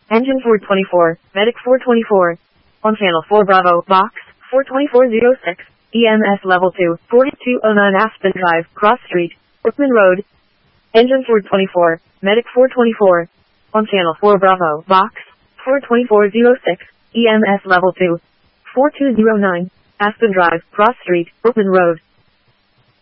Engine 424, Medic 424. On channel 4 Bravo, box 42406, EMS level 2, 4209 Aspen Drive, Cross Street, Brookman Road. Engine 424, Medic 424. On channel 4 Bravo, box 42406, EMS level 2, 4209, Aspen Drive, Cross Street, Brookman Road.